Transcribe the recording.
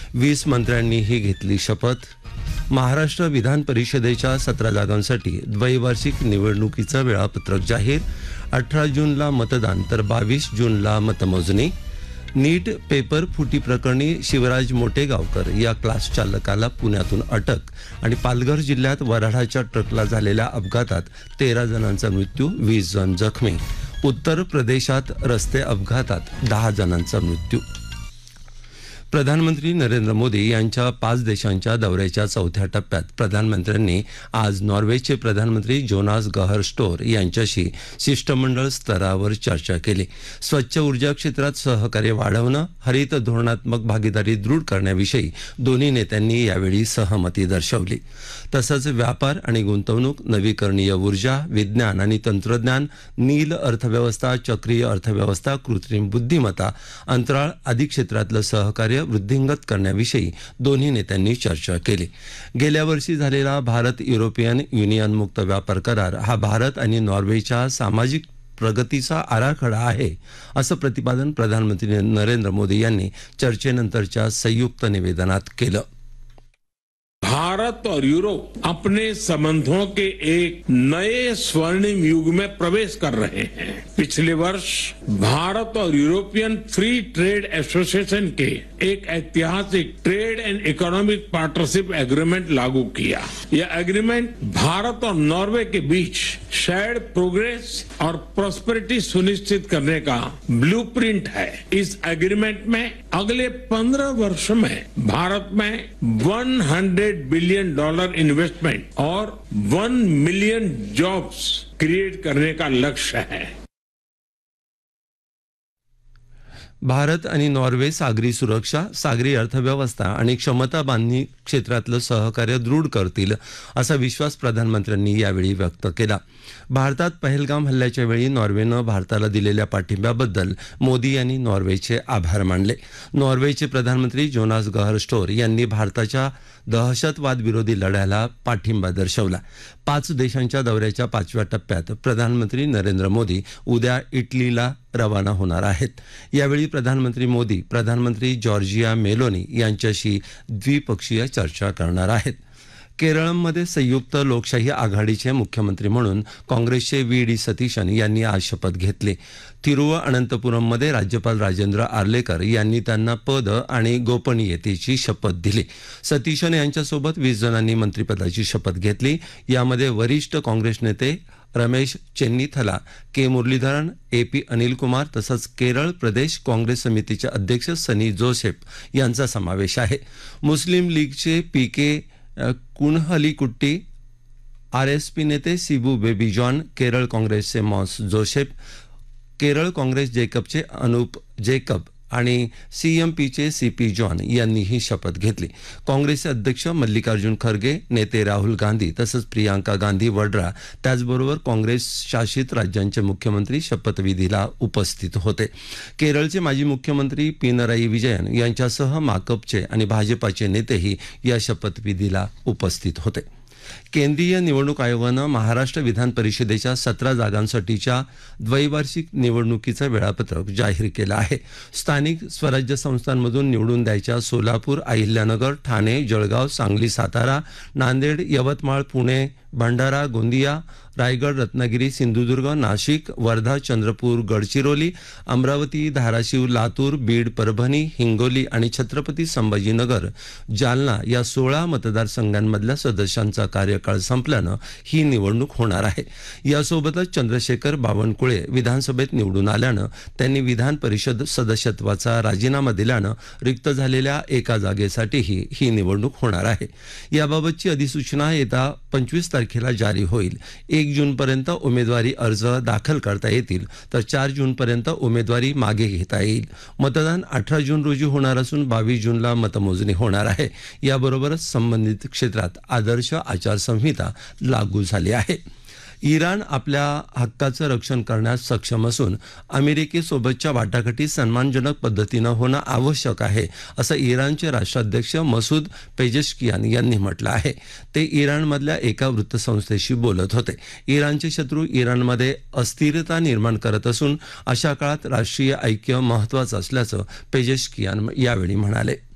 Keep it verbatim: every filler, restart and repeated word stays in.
वीस मंत्र्यांनीही घेतली शपथ. महाराष्ट्र विधान परिषदेच्या सतरा जागांसाठी द्वैवार्षिक निवडणुकीचं वेळापत्रक जाहीर. अठरा जूनला मतदान तर बावीस जूनला मतमोजणी. नीट पेपर फुटी प्रकरणी शिवराज मोटेगावकर या क्लास चालकाला पुण्यातून अटक. आणि पालघर जिल्ह्यात वऱ्हाडाच्या ट्रकला झालेल्या अपघातात तेरा जणांचा मृत्यू, वीस जण जखमी. उत्तर प्रदेशात रस्ते अपघातात दहा जणांचा मृत्यू. प्रधानमंत्री नरेंद्र मोदी यांच्या पाच देशांच्या दौऱ्याच्या चौथ्या टप्प्यात प्रधानमंत्र्यांनी आज नॉर्वेचे प्रधानमंत्री जोनास गहर स्टोर यांच्याशी शिष्टमंडळ स्तरावर चर्चा केली. स्वच्छ ऊर्जा क्षेत्रात सहकार्य वाढवणं, हरित धोरणात्मक भागीदारी दृढ करण्याविषयी दोन्ही नेत्यांनी यावेळी सहमती दर्शवली. तसंच व्यापार आणि गुंतवणूक, नवीकरणीय ऊर्जा, विज्ञान आणि तंत्रज्ञान, नील अर्थव्यवस्था, चक्रीय अर्थव्यवस्था, कृत्रिम बुद्धिमत्ता, अंतराळ आदी क्षेत्रातलं सहकार्य वृद्धिंगत करण्याविषयी दोन्ही नेत्यांनी चर्चा केली. गेल्या वर्षी झालेला भारत युरोपियन युनियन मुक्त व्यापार करार हा भारत आणि नॉर्वेच्या सामाजिक प्रगतीचा आराखडा आहे, असं प्रतिपादन प्रधानमंत्री नरेंद्र मोदी यांनी चर्चेनंतरच्या संयुक्त निवेदनात केलं. भारत और यूरोप अपने संबंधों के एक नए स्वर्णिम युग में प्रवेश कर रहे हैं. पिछले वर्ष भारत और यूरोपियन फ्री ट्रेड एसोसिएशन के एक ऐतिहासिक trade end economic partnership agreement लागू किया. यह एग्रीमेंट भारत और नॉर्वे के बीच शेयर्ड प्रोग्रेस और प्रॉस्पेरिटी सुनिश्चित करने का ब्लूप्रिंट है. इस एग्रीमेंट में अगले पंद्रह वर्ष में भारत में सौ बिलियन डॉलर इन्वेस्टमेंट और वन मिलियन जॉब्स क्रिएट करने का लक्ष्य है. भारत आणि नॉर्वे सागरी सुरक्षा, सागरी अर्थव्यवस्था आणि क्षमता बांधणी क्षेत्रातलं सहकार्य दृढ करतील, असा विश्वास प्रधानमंत्र्यांनी यावेळी व्यक्त केला. भारतात पहलगाम हल्ल्याच्या वेळी नॉर्वेनं भारताला दिलेल्या पाठिंब्याबद्दल मोदी यांनी नॉर्वेचे आभार मानले. नॉर्वेचे प्रधानमंत्री जोनास गहर स्टोर यांनी भारताच्या दहशतवाद विरोधी लढ्याला पाठिंबा दर्शवला. पाच देशांच्या दौऱ्याच्या पाचव्या टप्प्यात प्रधानमंत्री नरेंद्र मोदी उद्या इटलीला रवाना होणार आहेत. यावेळी प्रधानमंत्री मोदी प्रधानमंत्री जॉर्जिया मेलोनी यांच्याशी द्विपक्षीय चर्चा करणार आहेत. केरळमध्ये संयुक्त लोकशाही आघाडीचे मुख्यमंत्री म्हणून काँग्रेसचे व्ही डी सतीशन यांनी आज शपथ घेतली. तिरुवअनंतपुरममध्ये राज्यपाल राजेंद्र आर्लेकर यांनी त्यांना पद आणि गोपनीयतेची शपथ दिली. सतीशन यांच्यासोबत वीस जणांनी मंत्रिपदाची शपथ घेतली. यामध्ये वरिष्ठ काँग्रेस नेते रमेश चेन्नीथला, के मुरलीधरन, ए पी अनिल कुमार तसंच केरळ प्रदेश काँग्रेस समितीचे अध्यक्ष सनी जोसेफ यांचा समावेश आहे. मुस्लिम लीगचे पी के कुणहलीकुट्टी, आर एस पी नेते सिबू बेबी जॉन, केरळ काँग्रेसचे MOS Joseph, Kerala Congress जेकबचे Anup Jacob आणि सी एम पीचे सी पी जॉन यांनीही शपथ घेतली. काँग्रेसचे अध्यक्ष मल्लिकार्जुन खरगे, नेते राहुल गांधी तसंच प्रियांका गांधी वड्रा, त्याचबरोबर काँग्रेस शासित राज्यांचे मुख्यमंत्री शपथविधीला उपस्थित होते. केरळचे माजी मुख्यमंत्री पिनराई विजयन यांच्यासह माकपचे आणि भाजपाचे नेतेही या शपथविधीला उपस्थित होते. केंद्रीय निवडणूक आयोगानं महाराष्ट्र विधान परिषदेच्या सतरा जागांसाठीच्या द्वैवार्षिक निवडणुकीचं वेळापत्रक जाहीर केलं आहे. स्थानिक स्वराज्य संस्थांमधून निवडून द्यायच्या सोलापूर, अहिल्यानगर, ठाणे, जळगाव, सांगली, सातारा, नांदेड, यवतमाळ, पुणे, भंडारा, गोंदिया, रायगड, रत्नागिरी, सिंधुदुर्ग, नाशिक, वर्धा, चंद्रपूर, गडचिरोली, अमरावती, धाराशिव, लातूर, बीड, परभणी, हिंगोली आणि छत्रपती संभाजीनगर, जालना या सोळा मतदारसंघांमधल्या सदस्यांचा कार्यकाळ संपल्यानं ही निवडणूक होणार आहे. यासोबतच चंद्रशेखर बावनकुळे विधानसभेत निवडून आल्यानं त्यांनी विधान परिषद सदस्यत्वाचा राजीनामा दिल्यानं रिक्त झालेल्या एका जागेसाठीही ही निवडणूक होणार आहे. याबाबतची अधिसूचना येत्या पंचवीस तारखेला जारी होईल. एक जूनपर्यंत उमेदवारी अर्ज दाखल करता येतील तर चार जूनपर्यंत उमेदवारी मागे घेता येईल. मतदान अठरा जून रोजी होणार असून बावीस जूनला मतमोजणी होणार आहे. याबरोबरच संबंधित क्षेत्रात आदर्श आचारसंहिता लागू झाली आहे. इराण आपल्या हक्काचं रक्षण करण्यास सक्षम असून अमेरिकेसोबतच्या वाटाघाटी सन्मानजनक पद्धतीनं होणं आवश्यक आहे, असं इराणचे राष्ट्राध्यक्ष मसूद पेजेश्कियान यांनी म्हटलं आहे. ते इराणमधल्या एका वृत्तसंस्थेशी बोलत होते. इराणचे शत्रू इराणमध्ये अस्थिरता निर्माण करत असून अशा काळात राष्ट्रीय ऐक्य महत्त्वाचं असल्याचं पेजेश्कियान यावेळी म्हणाले.